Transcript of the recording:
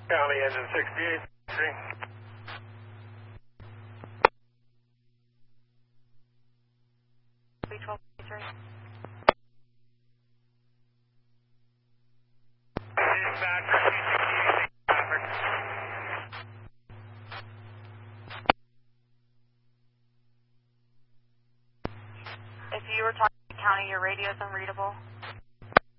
County engine 68. B1233. Dispatch, traffic. If you were talking to county, your radio is unreadable.